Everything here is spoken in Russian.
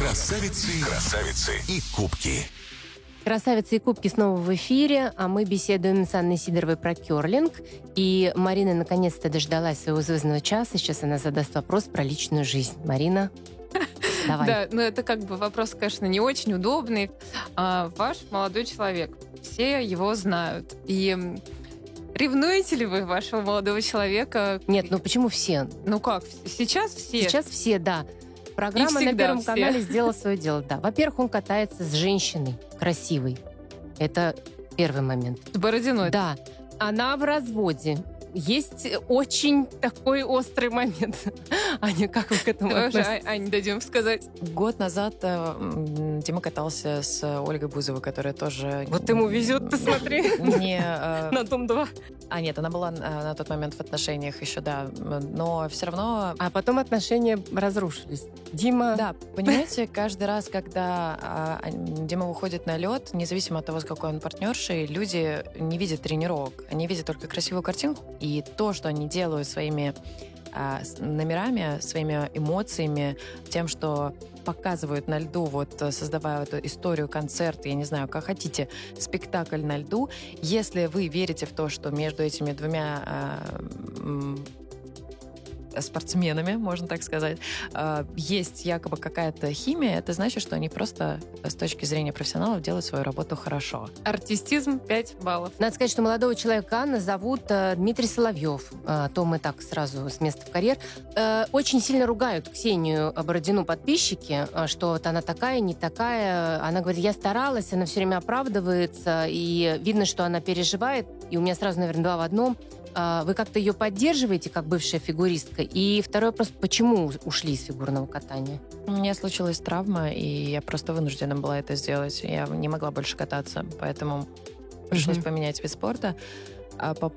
Красавицы и кубки. Красавицы и кубки снова в эфире, а мы беседуем с Анной Сидоровой про керлинг. И Марина наконец-то дождалась своего звездного часа. Сейчас она задаст вопрос про личную жизнь. Марина, давай. Да, но это как бы вопрос, конечно, не очень удобный. Ваш молодой человек, все его знают. И ревнуете ли вы вашего молодого человека? Нет, ну почему все? Ну как, сейчас все? Сейчас все, да. Программа на Первом канале сделала свое дело, да. Во-первых, он катается с женщиной красивой. Это первый момент. С бородиной? Да. Она в разводе. Есть очень такой острый момент. Аня, как вы к этому относитесь? Ань, дадим сказать. Год назад Дима катался с Ольгой Бузовой, которая тоже... Вот ему везет, ты смотри. На Дом-2. Нет, она была на тот момент в отношениях еще, да. Но все равно... А потом отношения разрушились. Дима... Да, понимаете, каждый раз, когда Дима выходит на лед, независимо от того, с какой он партнершей, люди не видят тренировок. Они видят только красивую картинку. И то, что они делают своими номерами, своими эмоциями, тем, что показывают на льду, вот создавая эту историю, концерт, я не знаю, как хотите, спектакль на льду. Если вы верите в то, что между этими двумя спортсменами, можно так сказать, есть якобы какая-то химия, это значит, что они просто с точки зрения профессионалов делают свою работу хорошо. Артистизм 5 баллов. Надо сказать, что молодого человека Анны зовут Дмитрий Соловьев. То мы так сразу с места в карьер. Очень сильно ругают Ксению Бородину подписчики, что вот она такая, не такая. Она говорит, я старалась, она все время оправдывается, и видно, что она переживает. И у меня сразу, наверное, два в одном. Вы как-то ее поддерживаете, как бывшая фигуристка? И второй вопрос, почему ушли из фигурного катания? У меня случилась травма, и я просто вынуждена была это сделать. Я не могла больше кататься, поэтому пришлось поменять вид спорта. А по